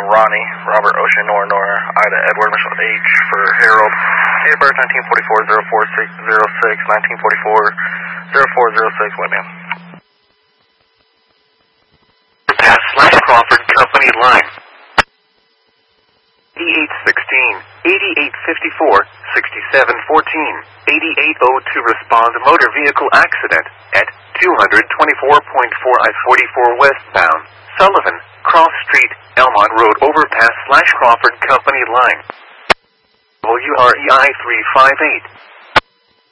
Ronnie, Robert Ocean, Nora, Ida, Edward, Michelle H. for Harold. Date of birth 1944-04-06, 1944-04-06, what name? Pass / Crawford Company line. 8816, 8854, 6714, 8802 respond motor vehicle accident at 224.4 I-44 westbound, Sullivan, Cross Street, Elmont Road overpass / Crawford Company line. WREI 358.